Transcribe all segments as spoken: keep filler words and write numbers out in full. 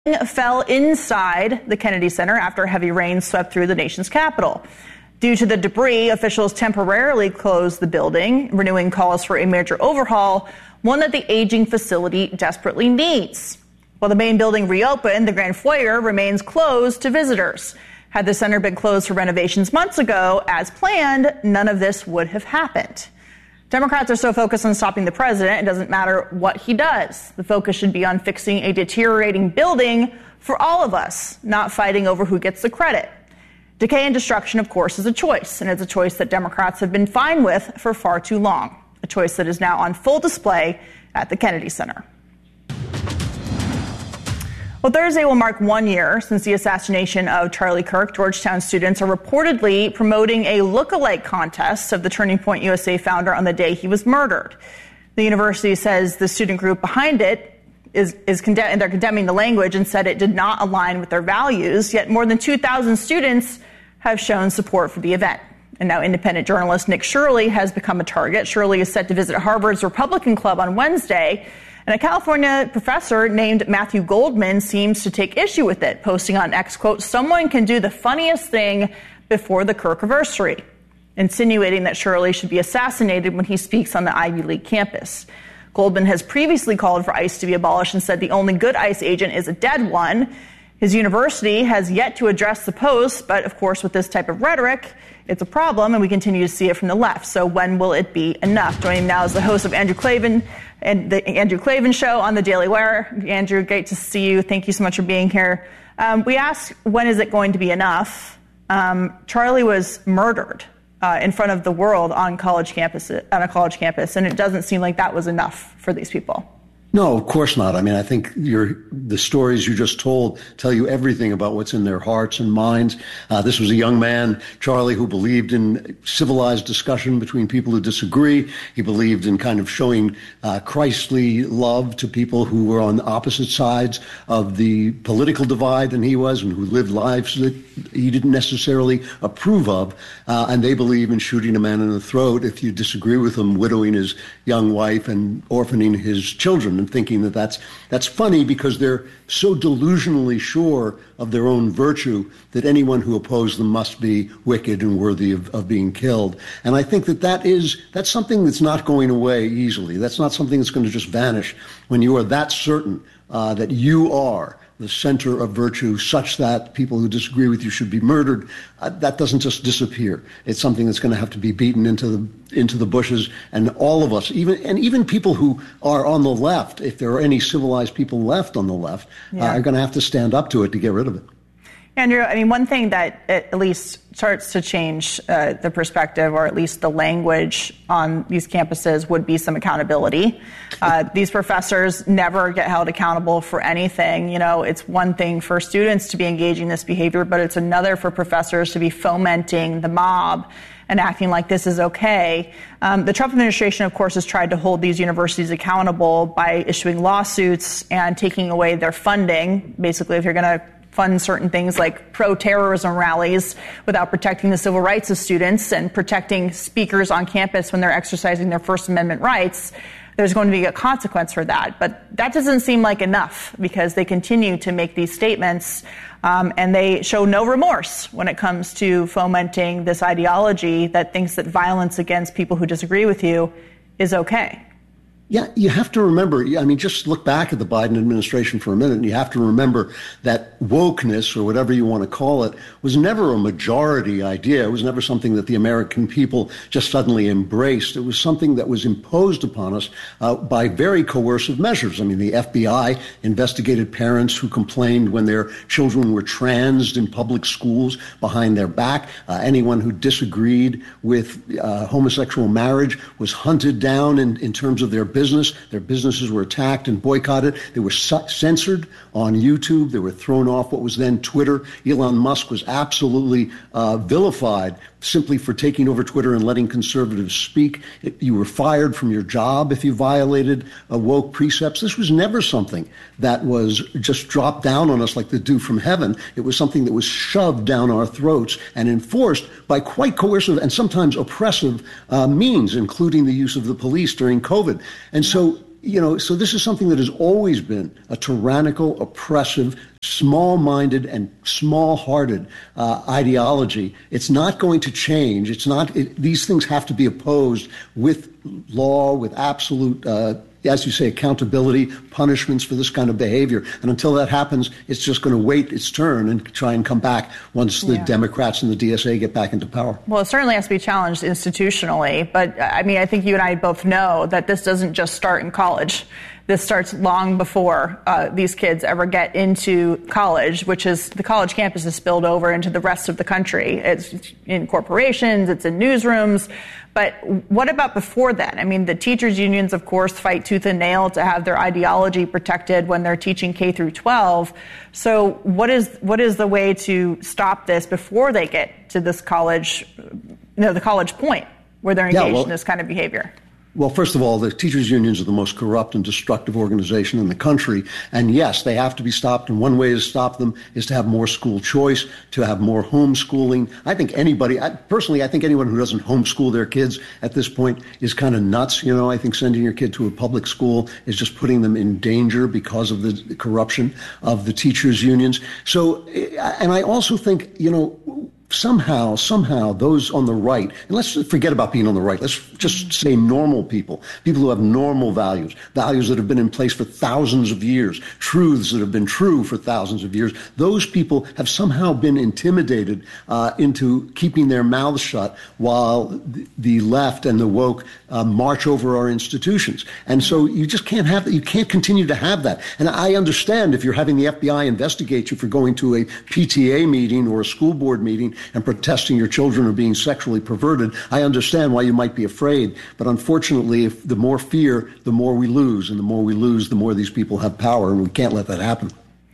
fell inside the Kennedy Center after heavy rain swept through the nation's capital. Due to the debris, officials temporarily closed the building, renewing calls for a major overhaul, one that the aging facility desperately needs. While the main building reopened, the Grand Foyer remains closed to visitors. Had the center been closed for renovations months ago, as planned, none of this would have happened. Democrats are so focused on stopping the president, it doesn't matter what he does. The focus should be on fixing a deteriorating building for all of us, not fighting over who gets the credit. Decay and destruction, of course, is a choice, and it's a choice that Democrats have been fine with for far too long, a choice that is now on full display at the Kennedy Center. Well, Thursday will mark one year since the assassination of Charlie Kirk. Georgetown students are reportedly promoting a look-alike contest of the Turning Point U S A founder on the day he was murdered. The university says the student group behind it is, is condemn- they're condemning the language and said it did not align with their values, yet more than two thousand students have shown support for the event. And now independent journalist Nick Shirley has become a target. Shirley is set to visit Harvard's Republican Club on Wednesday. And a California professor named Matthew Goldman seems to take issue with it, posting on X, quote, "Someone can do the funniest thing before the Kirkiversary," insinuating that Shirley should be assassinated when he speaks on the Ivy League campus. Goldman has previously called for ICE to be abolished and said the only good ICE agent is a dead one. His university has yet to address the post, but of course with this type of rhetoric, it's a problem, and we continue to see it from the left. So when will it be enough? Joining me now is the host of Andrew Klavan and the Andrew Klavan Show on the Daily Wire. Andrew, great to see you. Thank you so much for being here. Um, we asked, when is it going to be enough? Um, Charlie was murdered uh, in front of the world on college campus, on a college campus, and it doesn't seem like that was enough for these people. No, of course not. I mean, I think your, the stories you just told tell you everything about what's in their hearts and minds. Uh, this was a young man, Charlie, who believed in civilized discussion between people who disagree. He believed in kind of showing uh, Christly love to people who were on opposite sides of the political divide than he was, and who lived lives that he didn't necessarily approve of. Uh, and they believe in shooting a man in the throat if you disagree with him, widowing his young wife and orphaning his children. And thinking that that's that's funny because they're so delusionally sure of their own virtue that anyone who opposed them must be wicked and worthy of, of being killed. And I think that that is that's something that's not going away easily. That's not something that's going to just vanish when you are that certain uh, that you are the center of virtue, such that people who disagree with you should be murdered. Uh, that doesn't just disappear. It's something that's going to have to be beaten into the into the bushes. And all of us, even and even people who are on the left, if there are any civilized people left on the left, yeah. uh, are going to have to stand up to it to get rid of it. Andrew, I mean, one thing that at least starts to change uh, the perspective, or at least the language on these campuses, would be some accountability. Uh, these professors never get held accountable for anything. You know, it's one thing for students to be engaging in this behavior, but it's another for professors to be fomenting the mob and acting like this is okay. Um, the Trump administration, of course, has tried to hold these universities accountable by issuing lawsuits and taking away their funding. Basically, if you're going to fund certain things like pro-terrorism rallies without protecting the civil rights of students and protecting speakers on campus when they're exercising their First Amendment rights, there's going to be a consequence for that. But that doesn't seem like enough, because they continue to make these statements um, and they show no remorse when it comes to fomenting this ideology that thinks that violence against people who disagree with you is okay. Yeah, you have to remember, I mean, just look back at the Biden administration for a minute, and you have to remember that wokeness, or whatever you want to call it, was never a majority idea. It was never something that the American people just suddenly embraced. It was something that was imposed upon us uh, by very coercive measures. I mean, the F B I investigated parents who complained when their children were transed in public schools behind their back. Uh, anyone who disagreed with uh, homosexual marriage was hunted down in, in terms of their business. Business. Their businesses were attacked and boycotted. They were su- censored on YouTube. They were thrown off what was then Twitter. Elon Musk was absolutely uh, vilified simply for taking over Twitter and letting conservatives speak. It, you were fired from your job if you violated uh, woke precepts. This was never something that was just dropped down on us like the dew from heaven. It was something that was shoved down our throats and enforced by quite coercive and sometimes oppressive uh, means, including the use of the police during COVID. And so you know, so this is something that has always been a tyrannical, oppressive, small-minded and small-hearted uh, ideology. It's not going to change. It's not. It, these things have to be opposed with law, with absolute, uh, as you say, accountability, punishments for this kind of behavior. And until that happens, it's just going to wait its turn and try and come back once the yeah. Democrats and the D S A get back into power. Well, it certainly has to be challenged institutionally. But, I mean, I think you and I both know that this doesn't just start in college. This starts long before uh, these kids ever get into college, which is the college campus is spilled over into the rest of the country. It's in corporations, it's in newsrooms. But what about before then? I mean, the teachers' unions, of course, fight tooth and nail to have their ideology protected when they're teaching K through twelve. So what is what is the way to stop this before they get to this college, you know, the college point where they're engaged yeah, well, in this kind of behavior? Well, first of all, the teachers' unions are the most corrupt and destructive organization in the country. And yes, they have to be stopped. And one way to stop them is to have more school choice, to have more homeschooling. I think anybody, I, personally, I think anyone who doesn't homeschool their kids at this point is kind of nuts. You know, I think sending your kid to a public school is just putting them in danger because of the corruption of the teachers' unions. So, and I also think, you know, Somehow, somehow, those on the right, and let's forget about being on the right, let's just say normal people, people who have normal values, values that have been in place for thousands of years, truths that have been true for thousands of years, those people have somehow been intimidated uh, into keeping their mouths shut while the left and the woke uh, march over our institutions. And so you just can't have that. You can't continue to have that. And I understand if you're having the F B I investigate you for going to a P T A meeting or a school board meeting and protesting your children are being sexually perverted, I understand why you might be afraid. But unfortunately, if the more fear, the more we lose. And the more we lose, the more these people have power. And we can't let that happen.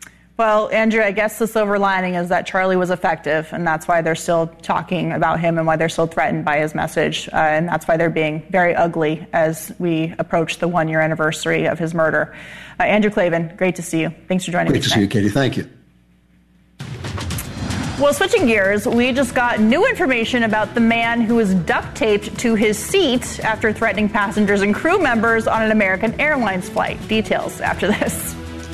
Well, Andrew, I guess the silver lining is that Charlie was effective. And that's why they're still talking about him and why they're still threatened by his message. Uh, and that's why they're being very ugly as we approach the one-year anniversary of his murder. Uh, Andrew Klavan, great to see you. Thanks for joining me today. Great to see you, Katie. Thank you. Well, switching gears, we just got new information about the man who was duct taped to his seat after threatening passengers and crew members on an American Airlines flight. Details after this.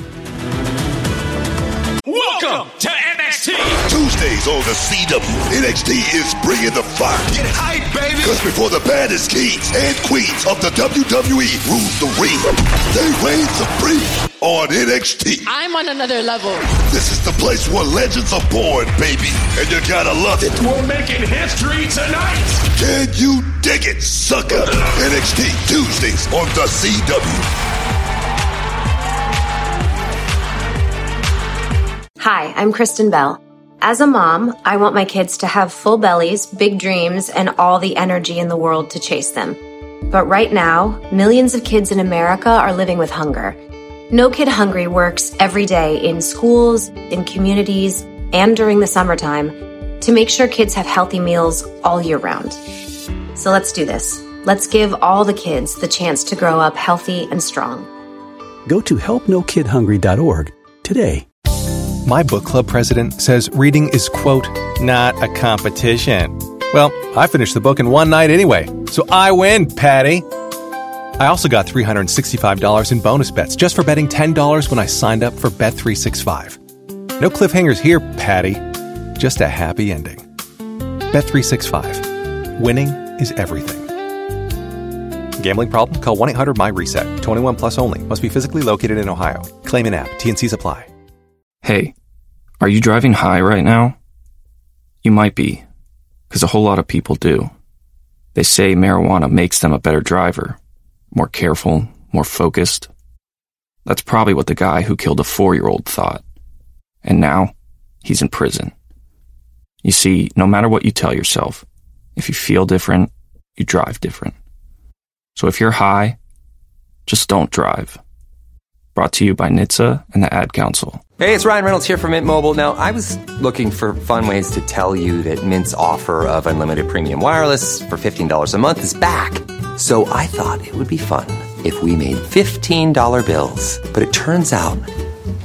Welcome to N X T! Tuesdays on the C W, N X T is bringing the fire. Get hype, baby! Because before the baddest kings and queens of the W W E rule the ring, they reign supreme on N X T. I'm on another level. This is the place where legends are born, baby, and you gotta love it. We're making history tonight! Can you dig it, sucker? N X T, Tuesdays on the C W. Hi, I'm Kristen Bell. As a mom, I want my kids to have full bellies, big dreams, and all the energy in the world to chase them. But right now, millions of kids in America are living with hunger. No Kid Hungry works every day in schools, in communities, and during the summertime to make sure kids have healthy meals all year round. So let's do this. Let's give all the kids the chance to grow up healthy and strong. Go to help no kid hungry dot org today. My book club president says reading is, quote, not a competition. Well, I finished the book in one night anyway, so I win, Patty. I also got three hundred sixty-five dollars in bonus bets just for betting ten dollars when I signed up for Bet three sixty-five. No cliffhangers here, Patty. Just a happy ending. Bet three sixty-five. Winning is everything. Gambling problem? Call one eight hundred my reset. twenty-one plus only. Must be physically located in Ohio. Claim in app. T and C's apply. Hey, are you driving high right now? You might be, because a whole lot of people do. They say marijuana makes them a better driver, more careful, more focused. That's probably what the guy who killed a four-year-old thought. And now, he's in prison. You see, no matter what you tell yourself, if you feel different, you drive different. So if you're high, just don't drive. Brought to you by N H T S A and the Ad Council. Hey, it's Ryan Reynolds here from Mint Mobile. Now, I was looking for fun ways to tell you that Mint's offer of unlimited premium wireless for fifteen dollars a month is back. So I thought it would be fun if we made fifteen dollar bills. But it turns out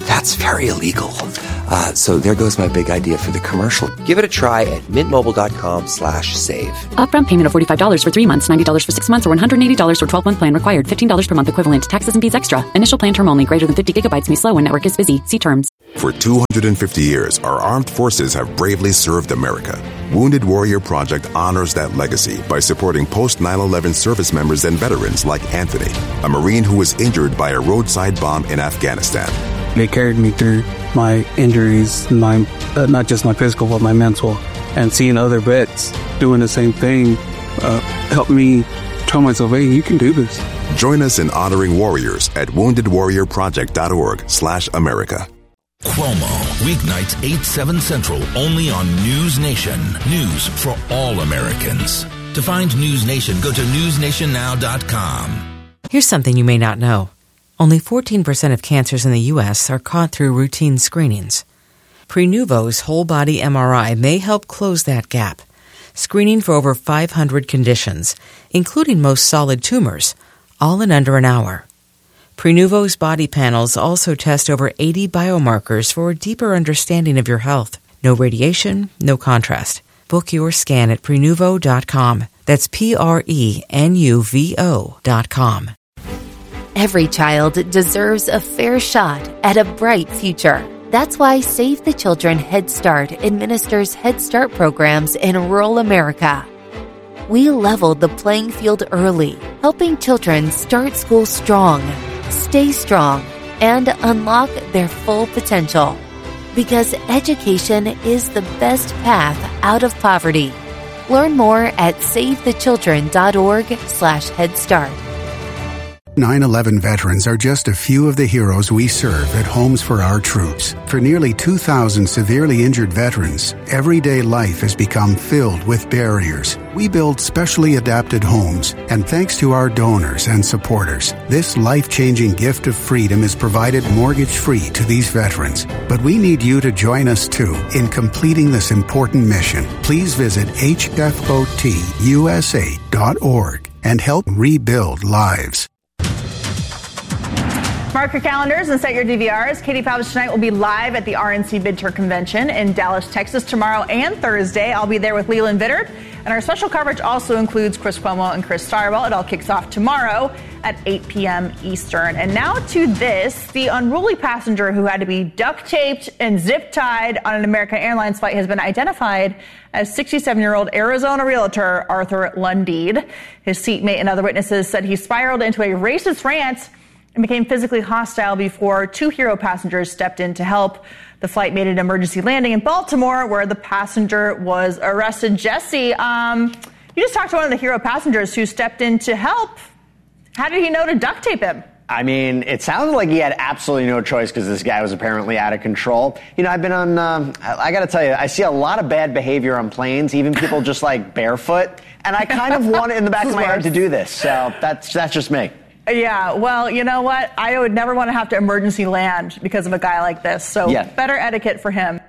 That's very illegal. Uh, so there goes my big idea for the commercial. Give it a try at mintmobile.com slash save. Upfront payment of forty-five dollars for three months, ninety dollars for six months, or one hundred eighty dollars for twelve-month plan required. fifteen dollars per month equivalent. Taxes and fees extra. Initial plan term only. Greater than fifty gigabytes may slow when network is busy. See terms. For two hundred fifty years, our armed forces have bravely served America. Wounded Warrior Project honors that legacy by supporting post nine eleven service members and veterans like Anthony, a Marine who was injured by a roadside bomb in Afghanistan. They carried me through my injuries, my uh, not just my physical, but my mental. And seeing other vets doing the same thing uh, helped me tell myself, hey, you can do this. Join us in honoring warriors at wounded warrior project dot org slash America. Cuomo, weeknights eight, seven Central, only on News Nation. News for all Americans. To find News Nation, go to news nation now dot com. Here's something you may not know. Only fourteen percent of cancers in the U S are caught through routine screenings. Prenuvo's whole-body M R I may help close that gap, screening for over five hundred conditions, including most solid tumors, all in under an hour. Prenuvo's body panels also test over eighty biomarkers for a deeper understanding of your health. No radiation, no contrast. Book your scan at prenuvo dot com. That's P R E N U V O dot com. Every child deserves a fair shot at a bright future. That's why Save the Children Head Start administers Head Start programs in rural America. We leveled the playing field early, helping children start school strong, stay strong, and unlock their full potential. Because education is the best path out of poverty. Learn more at save the children dot org slash head start. nine eleven veterans are just a few of the heroes we serve at Homes for Our Troops. For nearly two thousand severely injured veterans, everyday life has become filled with barriers. We build specially adapted homes, and thanks to our donors and supporters, this life-changing gift of freedom is provided mortgage-free to these veterans. But we need you to join us, too, in completing this important mission. Please visit H F O T U S A dot org and help rebuild lives. Mark your calendars and set your D V Rs. Katie Pavlich tonight will be live at the R N C Midterm Convention in Dallas, Texas tomorrow and Thursday. I'll be there with Leland Vittert. And our special coverage also includes Chris Cuomo and Chris Stirewell. It all kicks off tomorrow at eight p.m. Eastern. And now to this. The unruly passenger who had to be duct taped and zip tied on an American Airlines flight has been identified as sixty-seven-year-old Arizona realtor Arthur Lundeen. His seatmate and other witnesses said he spiraled into a racist rant and became physically hostile before two hero passengers stepped in to help. The flight made an emergency landing in Baltimore where the passenger was arrested. Jesse, um, you just talked to one of the hero passengers who stepped in to help. How did he know to duct tape him? I mean, it sounded like he had absolutely no choice because this guy was apparently out of control. You know, I've been on, um, I, I got to tell you, I see a lot of bad behavior on planes, even people just like barefoot. And I kind of want it in the back of my head to do this. So that's that's just me. Yeah, well, you know what? I would never want to have to emergency land because of a guy like this. So yeah. Better etiquette for him.